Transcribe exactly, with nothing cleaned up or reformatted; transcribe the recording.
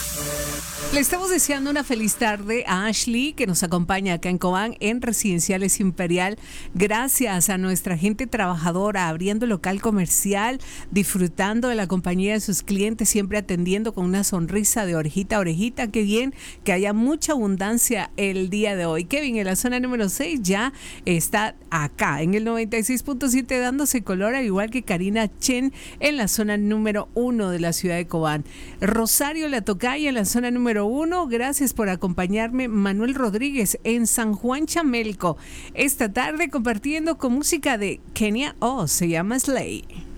Le estamos deseando una feliz tarde a Ashley, que nos acompaña acá en Cobán, en Residenciales Imperial. Gracias a nuestra gente trabajadora, abriendo local comercial, disfrutando de la compañía de sus clientes, siempre atendiendo con una sonrisa de orejita a orejita. Qué bien que haya mucha abundancia el día de hoy. Kevin, en la zona número seis, ya está acá, en el noventa y seis punto siete, dándose color, al igual que Karina Chen, en la zona número uno de la ciudad de Cobán. Rosario La Tocaya, en la zona número uno. Gracias por acompañarme. Manuel Rodríguez en San Juan Chamelco, esta tarde compartiendo con música de Kenia O, se llama Slay.